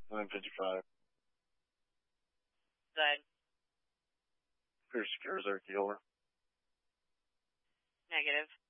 955. Good. Pierce Secure is our dealer. Negative.